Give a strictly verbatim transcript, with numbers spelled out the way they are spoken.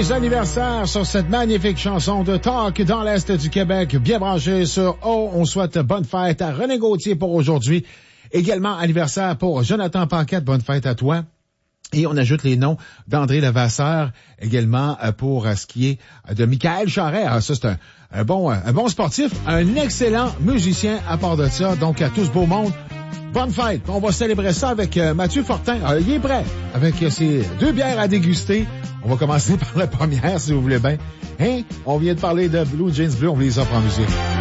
les anniversaires sur cette magnifique chanson de Talk dans l'Est du Québec. Bien branché sur O. On souhaite bonne fête à René Gauthier pour aujourd'hui. Également anniversaire pour Jonathan Paquette. Bonne fête à toi. Et on ajoute les noms d'André Levasseur également pour ce qui est de Michael Charret. Ah, ça, c'est un, un, bon, un bon sportif, un excellent musicien à part de ça. Donc, à tout ce beau monde, bonne fête. On va célébrer ça avec Mathieu Fortin. Ah, il est prêt avec ses deux bières à déguster. On va commencer par la première, si vous voulez bien. Hein? On vient de parler de Blue Jeans Bleu. On vous les offre en musique.